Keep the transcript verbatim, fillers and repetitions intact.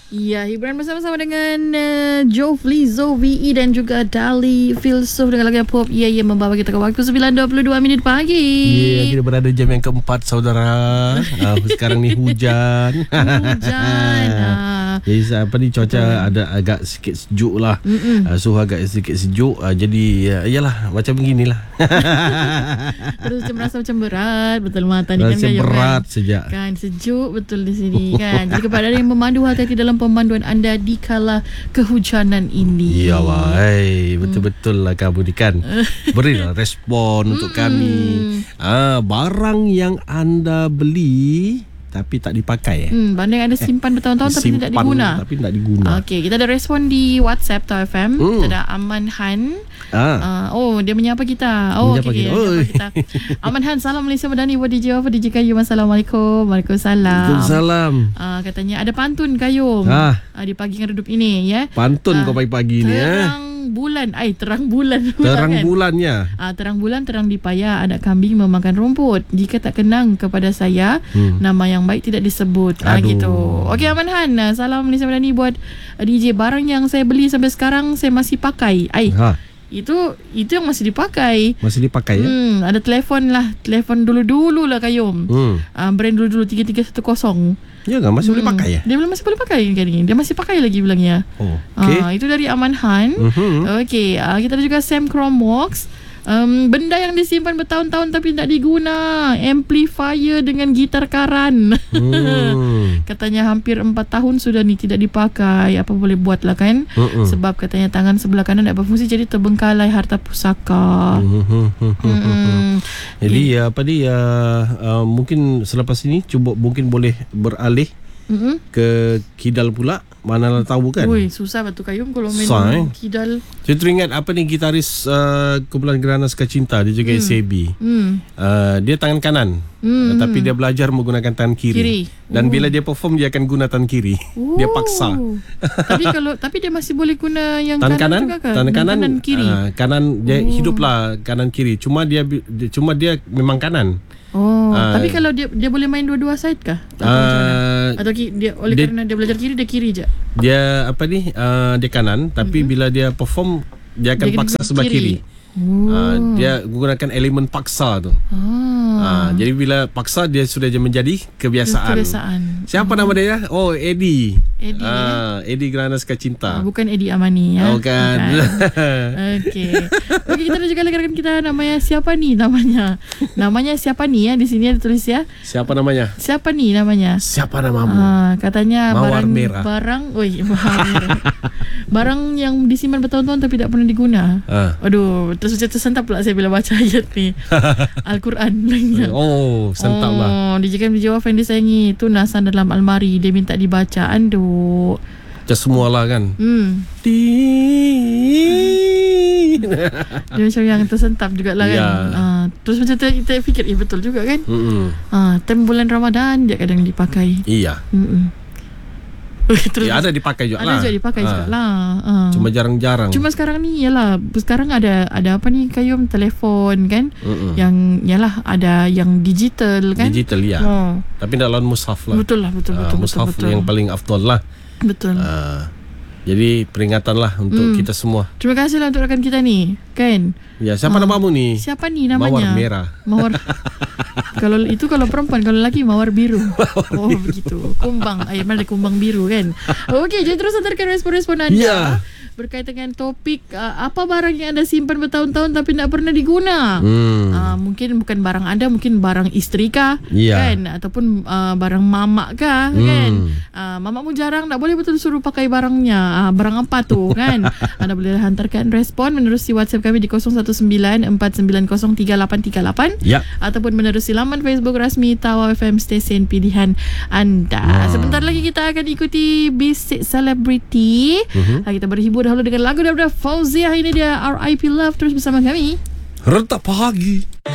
Ya, hiburan bersama-sama dengan uh, Jofli, Zovi dan juga Dali Filsuf dengan lagu pop. Ya, ia membawa kita ke waktu sembilan dua puluh dua minit pagi. Ya, kita berada jam yang keempat, saudara. uh, Sekarang ni hujan. Hujan. uh. Jadi apa ni, cuaca uh. ada agak sikit sejuk lah. uh, Suhu agak sikit sejuk. uh, Jadi uh, yalah, macam beginilah. Terus macam rasa macam berat. Betul mata ni kan. Rasa berat kan? Sejak kan sejuk betul di sini kan. Jadi kepada yang memandu, hati-hati dalam pemanduan anda di kala kehujanan ini. Ya wahai, betul-betul lah kamu ni kan. Berilah respon untuk kami. Ah, barang yang anda beli tapi tak dipakai. Hmm, barang yang anda simpan bertahun-tahun tapi tidak diguna. Tapi tidak diguna. Okey, kita ada respon di WhatsApp Tau F M. Hmm. Kita ada Aman Han. Ah. Uh, oh, dia menyapa kita. Oh, okey. Okay, kita. Aman Han, salam Malaysia Madani buat D J apa D J Kayu. Assalamualaikum. Waalaikumsalam. Waalaikumsalam. Uh, katanya ada pantun Kayum. Ah. Uh, di pagi yang redup ini ya. Pantun uh, kau pagi-pagi ni eh. Terang bulan. Ai, terang bulan. Terang kan? bulannya. Uh, terang bulan, terang dipaya, anak kambing memakan rumput. Jika tak kenang kepada saya, hmm. nama yang baik tidak disebut. Ah, gitu. Okey Aman Han, salam Malaysia Madani buat D J. Barang yang saya beli sampai sekarang saya masih pakai. Ai. Ha. Itu itu yang masih dipakai. Masih dipakai ya? Hmm, ada telefon lah, telefon dulu-dulu lah Kayum. Hmm. Uh, brand dulu-dulu tiga tiga satu kosong. Ya kan, masih hmm. boleh pakai ya? Dia masih boleh pakai kan ni. Dia masih pakai lagi bilangnya. Oh, okey. Uh, itu dari Aman Han. Uh-huh. Okey, uh, kita ada juga Sam Chromebox. Um, benda yang disimpan bertahun-tahun tapi tidak diguna. Amplifier dengan gitar karan. hmm. Katanya hampir empat tahun sudah ni tidak dipakai. Apa boleh buat lah kan. uh-uh. Sebab katanya tangan sebelah kanan tidak berfungsi, jadi terbengkalai harta pusaka. hmm. Jadi ya, apa dia uh, uh, mungkin selepas ini cuba mungkin boleh beralih uh-uh. ke kidal pula. Manalah tahu kan. Ui, susah batu Kayum kalau main Susah, eh? kidal. Saya teringat apa ni, gitaris uh, kumpulan Gerhana Sukacinta, dia juga hmm. S A B. Hmm. Uh, dia tangan kanan. Hmm. Uh, tapi dia belajar menggunakan tangan kiri. kiri. Dan uh. bila dia perform dia akan guna tangan kiri. Uh. Dia paksa. tapi kalau tapi dia masih boleh guna yang tangan kanan, kanan juga kan? Tangan kanan, kanan kiri. Uh, kanan dia uh. hiduplah kanan kiri. Cuma dia, dia cuma dia memang kanan. Oh, uh, tapi kalau dia dia boleh main dua-dua side kah? Atau, uh, atau dia oleh dia, kerana dia belajar kiri, dia kiri je. Dia apa ni? Uh, dia kanan, tapi mm-hmm. bila dia perform dia akan dia paksa sebelah kiri. kiri. Oh. Uh, dia gunakan elemen paksa tu. Ah. Uh, jadi bila paksa dia sudah menjadi kebiasaan. kebiasaan. Siapa hmm. nama dia? Oh, Eddie. Eddie. Ah, ya? Eddie Gerhana Sukacinta. Ah, bukan Eddie Amani ya. Oh, bukan. Okey. Okey, kita ada juga rakan kita namanya siapa ni namanya? Namanya siapa ni ya? Di sini ada tulis ya. Siapa namanya? Siapa ni namanya? Siapa namamu? Ah, katanya Mawar barang merah. barang, oi, barang yang disimpan bertahun-tahun tapi tidak pernah diguna. Ah. Aduh, terus tersentap pula saya bila baca ayat ni. Al-Quran. Oh, sentap lah. Oh, dijadikan dijawab yang disayangi. Itu nasan dalam almari. Dia minta dibaca. Anduk. Macam semualah kan. Hmm. Di. Dia macam yang tersentap jugalah kan. Ya. Uh, terus macam tu kita fikir, eh betul juga kan. Uh, time bulan Ramadan dia kadang dipakai. Iya. Mm-mm. Terus ya, ada dipakai juga ada lah. Ada juga dipakai ha. juga lah. Ha. Cuma jarang-jarang. Cuma sekarang ni yalah, sekarang ada ada apa ni Kayum, telefon kan. Mm-mm. Yang yalah ada yang digital kan. Digital ya. Oh. Tapi dalam mushaf lah. Betul lah, betul uh, betul mushaf betul. yang paling afdal lah. Betul. Uh, jadi peringatan lah untuk hmm. kita semua. Terima kasih lah untuk rakan kita ni kan. Ya, siapa uh, namamu ni? Siapa ni namanya? Mawar merah. Mawar. Kalau itu kalau perempuan, kalau lelaki mawar biru. Oh begitu. Kumbang, ayam ada kumbang biru kan. Okey, jadi terus antarkan respon-respon anda. Yeah. Berkaitan dengan topik uh, apa barang yang anda simpan bertahun-tahun tapi tidak pernah diguna. Hmm. Uh, mungkin bukan barang anda, mungkin barang isteri kah, yeah. kan, ataupun uh, barang mamak kah, hmm. kan. Uh, mamakmu jarang, tak boleh betul suruh pakai barangnya. Uh, barang apa tu kan? Anda boleh hantarkan respon menerusi WhatsApp kami di kosong satu sembilan empat sembilan kosong tiga lapan tiga lapan yeah. ataupun menerusi laman Facebook rasmi Tau F M stesen pilihan anda. Wow. Sebentar lagi kita akan ikuti Bisik Selebriti. Uh-huh. Kita berhibur dahulu dengan lagu daripada Fauziah. Ini dia R I P Love. Terus bersama kami Rentak Pagi.